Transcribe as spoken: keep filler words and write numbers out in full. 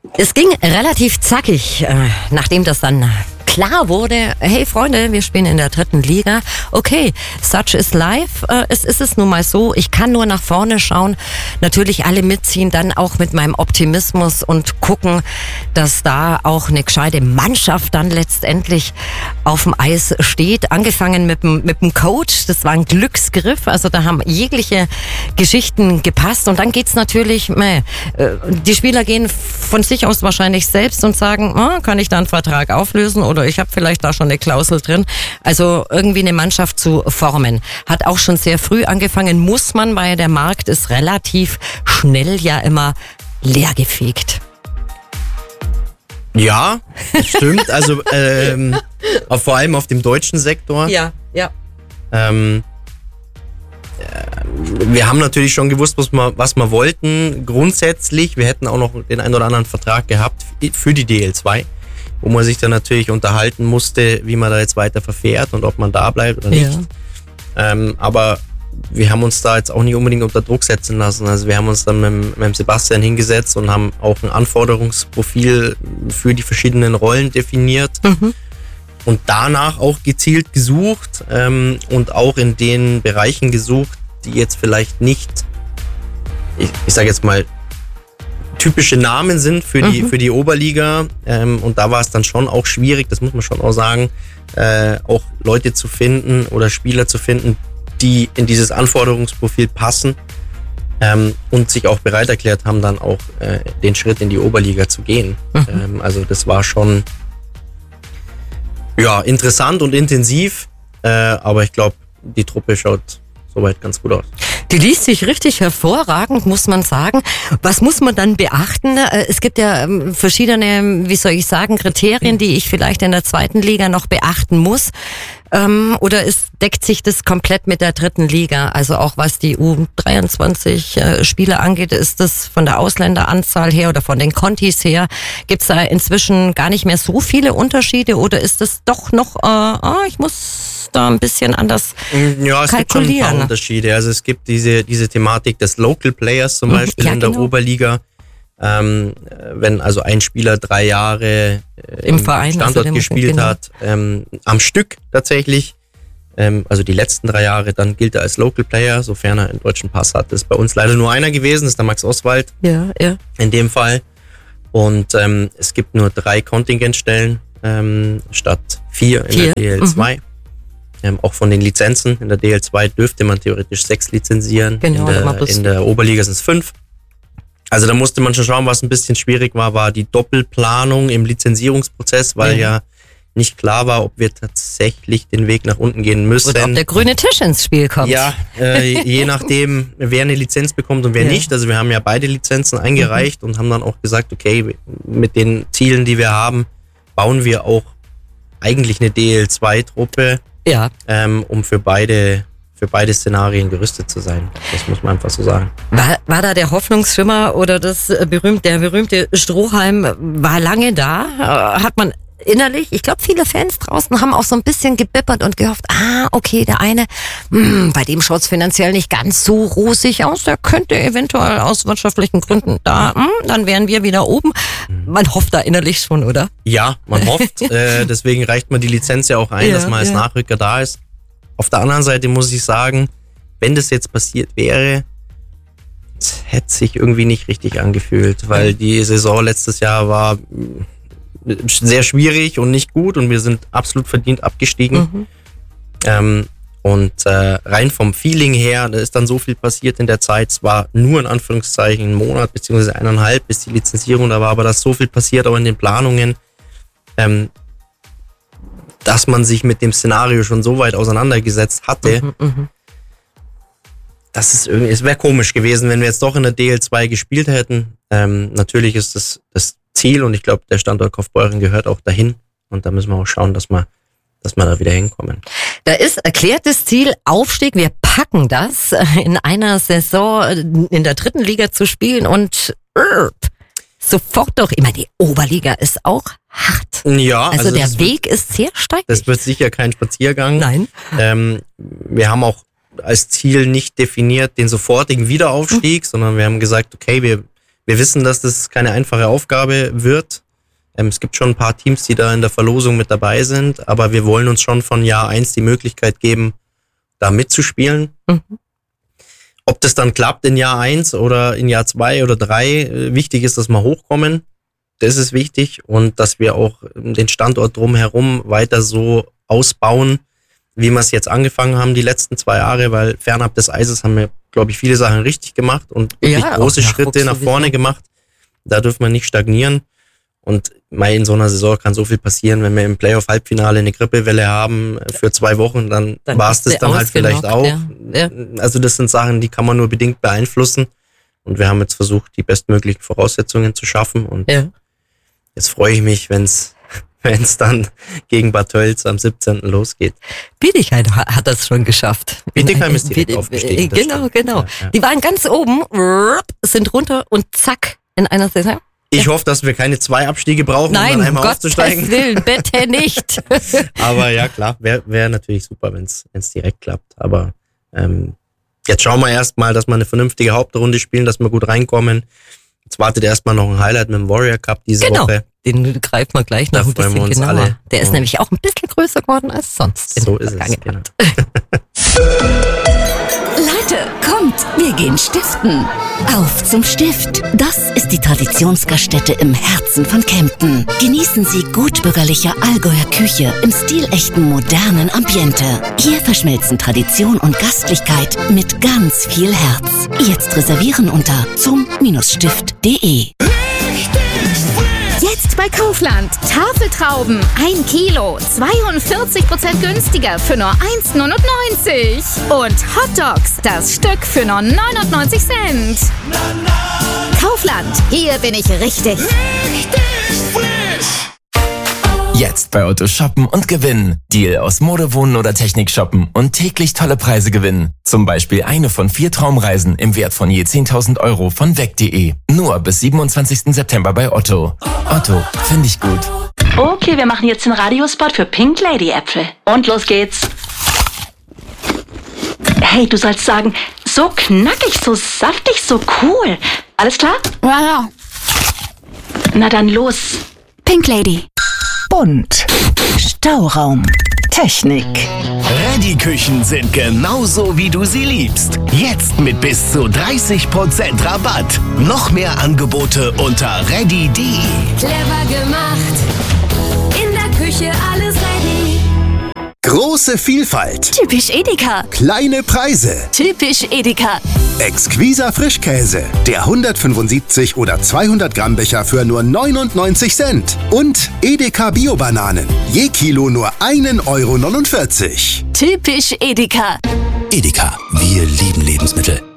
Es ging relativ zackig, äh, nachdem das dann klar wurde, hey Freunde, wir spielen in der dritten Liga. Okay, such is life. Äh, es ist es nun mal so, ich kann nur nach vorne schauen, natürlich alle mitziehen, dann auch mit meinem Optimismus und gucken, dass da auch eine gescheite Mannschaft dann letztendlich auf dem Eis steht. Angefangen mit dem, mit dem Coach, das war ein Glücksgriff, also da haben jegliche Geschichten gepasst und dann geht's natürlich, meh, die Spieler gehen von sich aus wahrscheinlich selbst und sagen, oh, kann ich da einen Vertrag auflösen oder ich habe vielleicht da schon eine Klausel drin. Also irgendwie eine Mannschaft zu formen. Hat auch schon sehr früh angefangen, muss man, weil der Markt ist relativ schnell ja immer leergefegt. Ja, das stimmt. Also ähm, auch vor allem auf dem deutschen Sektor. Ja, ja. Ähm, äh, wir haben natürlich schon gewusst, was wir, was wir wollten. Grundsätzlich, wir hätten auch noch den einen oder anderen Vertrag gehabt für die D L zwei, wo man sich dann natürlich unterhalten musste, wie man da jetzt weiter verfährt und ob man da bleibt oder nicht. Ja. Ähm, aber wir haben uns da jetzt auch nicht unbedingt unter Druck setzen lassen. Also wir haben uns dann mit, mit Sebastian hingesetzt und haben auch ein Anforderungsprofil für die verschiedenen Rollen definiert mhm. und danach auch gezielt gesucht ähm, und auch in den Bereichen gesucht, die jetzt vielleicht nicht, ich, ich sage jetzt mal, typische Namen sind für die, mhm. für die Oberliga. Ähm, und da war es dann schon auch schwierig, das muss man schon auch sagen, äh, auch Leute zu finden oder Spieler zu finden, die in dieses Anforderungsprofil passen ähm, und sich auch bereit erklärt haben, dann auch äh, den Schritt in die Oberliga zu gehen. Mhm. Ähm, also das war schon ja, interessant und intensiv, äh, aber ich glaube, die Truppe schaut soweit ganz gut aus. Die liest sich richtig hervorragend, muss man sagen. Was muss man dann beachten? Es gibt ja verschiedene, wie soll ich sagen, Kriterien, die ich vielleicht in der zweiten Liga noch beachten muss. Oder es deckt sich das komplett mit der dritten Liga? Also auch was die U dreiundzwanzig Spieler angeht, ist das von der Ausländeranzahl her oder von den Kontis her, gibt es da inzwischen gar nicht mehr so viele Unterschiede oder ist das doch noch, äh, oh, ich muss da ein bisschen anders ja, es kalkulieren? Gibt schon ein paar Unterschiede. Also es gibt diese, diese Thematik des Local Players zum Beispiel ja, in der genau. Oberliga. Ähm, wenn also ein Spieler drei Jahre äh, im, im Verein, Standort also gespielt genau. hat, ähm, am Stück tatsächlich, ähm, also die letzten drei Jahre, dann gilt er als Local Player, sofern er einen deutschen Pass hat. Das ist bei uns leider nur einer gewesen, das ist der Max Oswald. Ja, ja. In dem Fall. Und ähm, es gibt nur drei Kontingentstellen ähm, statt vier in vier. der D L zwei. Mhm. Ähm, auch von den Lizenzen. In der D L zwei dürfte man theoretisch sechs lizenzieren. Genau, in, der, in der Oberliga sind es fünf. Also da musste man schon schauen, was ein bisschen schwierig war, war die Doppelplanung im Lizenzierungsprozess, weil ja, ja nicht klar war, ob wir tatsächlich den Weg nach unten gehen müssen. Oder ob der grüne Tisch ins Spiel kommt. Ja, äh, je nachdem, wer eine Lizenz bekommt und wer ja. nicht. Also wir haben ja beide Lizenzen eingereicht mhm. und haben dann auch gesagt, okay, mit den Zielen, die wir haben, bauen wir auch eigentlich eine D L zwei Truppe, ja. ähm, um für beide für beide Szenarien gerüstet zu sein. Das muss man einfach so sagen. War, war da der Hoffnungsschimmer oder das berühmte, der berühmte Strohhalm war lange da? Hat man innerlich, ich glaube, viele Fans draußen haben auch so ein bisschen gebippert und gehofft, ah, okay, der eine, mh, bei dem schaut es finanziell nicht ganz so rosig aus, der könnte eventuell aus wirtschaftlichen Gründen da, mh, dann wären wir wieder oben. Man hofft da innerlich schon, oder? Ja, man hofft. äh, deswegen reicht man die Lizenz ja auch ein, ja, dass man als ja. Nachrücker da ist. Auf der anderen Seite muss ich sagen, wenn das jetzt passiert wäre, es hätte sich irgendwie nicht richtig angefühlt, weil die Saison letztes Jahr war sehr schwierig und nicht gut und wir sind absolut verdient abgestiegen. Mhm. Ähm, und äh, rein vom Feeling her, da ist dann so viel passiert in der Zeit. Es war nur in Anführungszeichen ein Monat beziehungsweise eineinhalb bis die Lizenzierung da war, aber da ist so viel passiert auch in den Planungen, ähm, dass man sich mit dem Szenario schon so weit auseinandergesetzt hatte, mhm, mh. dass es irgendwie, es wäre komisch gewesen, wenn wir jetzt doch in der D L zwei gespielt hätten. Ähm, natürlich ist das das Ziel und ich glaube, der Standort Kaufbeuren gehört auch dahin und da müssen wir auch schauen, dass wir, dass wir da wieder hinkommen. Da ist erklärtes Ziel Aufstieg. Wir packen das, in einer Saison in der dritten Liga zu spielen und äh, sofort doch immer, die Oberliga ist auch hart. Ja, also, also der Weg wird, ist sehr steig. Das wird sicher kein Spaziergang. Nein. Ähm, wir haben auch als Ziel nicht definiert den sofortigen Wiederaufstieg, mhm. sondern wir haben gesagt, okay, wir, Wir wissen, dass das keine einfache Aufgabe wird. Ähm, es gibt schon ein paar Teams, die da in der Verlosung mit dabei sind, aber wir wollen uns schon von Jahr eins die Möglichkeit geben, da mitzuspielen. Mhm. Ob das dann klappt in Jahr eins oder in Jahr zwei oder drei, wichtig ist, dass wir hochkommen. Das ist wichtig und dass wir auch den Standort drumherum weiter so ausbauen, wie wir es jetzt angefangen haben die letzten zwei Jahre, weil fernab des Eises haben wir, glaube ich, viele Sachen richtig gemacht und wirklich ja, große Schritte nach vorne gemacht. Da dürfen wir nicht stagnieren. Und mal in so einer Saison kann so viel passieren, wenn wir im Playoff-Halbfinale eine Grippewelle haben für zwei Wochen, dann, dann war es das dann halt vielleicht auch. Ja. Ja. Also das sind Sachen, die kann man nur bedingt beeinflussen. Und wir haben jetzt versucht, die bestmöglichen Voraussetzungen zu schaffen. Und ja. jetzt freue ich mich, wenn es wenn es dann gegen Bad Tölz am siebzehnten losgeht. Bietigheim hat das schon geschafft. Bietigheim ist direkt aufgestiegen. Genau, genau. Ja, ja. Die waren ganz oben, sind runter und zack, in einer Saison. Ich hoffe, dass wir keine zwei Abstiege brauchen, Nein, um dann einmal um aufzusteigen. Gottes Willen, bitte nicht. Aber ja, klar, wäre wär natürlich super, wenn es direkt klappt. Aber ähm, jetzt schauen wir erstmal, dass wir eine vernünftige Hauptrunde spielen, dass wir gut reinkommen. Jetzt wartet erstmal noch ein Highlight mit dem Warrior Cup diese genau. Woche. Den greifen wir gleich noch da ein bisschen genauer. Alle. Der ist oh. nämlich auch ein bisschen größer geworden als sonst. So ist es, genau. Leute, kommt, wir gehen stiften. Auf zum Stift. Das ist die Traditionsgaststätte im Herzen von Kempten. Genießen Sie gutbürgerliche Allgäuer Küche im stilechten modernen Ambiente. Hier verschmelzen Tradition und Gastlichkeit mit ganz viel Herz. Jetzt reservieren unter zum Stift punkt de. Jetzt bei Kaufland. Tafeltrauben, ein Kilo, zweiundvierzig Prozent günstiger für nur eins neunundneunzig. Und Hotdogs, das Stück für nur neunundneunzig Cent. Kaufland, hier bin ich richtig. Richtig frisch. Jetzt bei Otto shoppen und gewinnen. Deal aus Mode, Wohnen oder Technik shoppen und täglich tolle Preise gewinnen. Zum Beispiel eine von vier Traumreisen im Wert von je zehntausend Euro von weg punkt de. Nur bis siebenundzwanzigsten September bei Otto. Otto, finde ich gut. Okay, wir machen jetzt den Radiospot für Pink Lady Äpfel. Und los geht's. Hey, du sollst sagen, so knackig, so saftig, so cool. Alles klar? Ja, ja. Na dann los. Pink Lady. Bunt. Stauraum. Technik. Ready-Küchen sind genauso, wie du sie liebst. Jetzt mit bis zu dreißig Prozent Rabatt. Noch mehr Angebote unter ready punkt de. Clever gemacht. In der Küche alles ready. Große Vielfalt. Typisch Edeka. Kleine Preise. Typisch Edeka. Exquiser Frischkäse. Der hundertfünfundsiebzig oder zweihundert Gramm Becher für nur neunundneunzig Cent. Und Edeka Bio-Bananen. Je Kilo nur ein Euro neunundvierzig. Typisch Edeka. Edeka. Wir lieben Lebensmittel.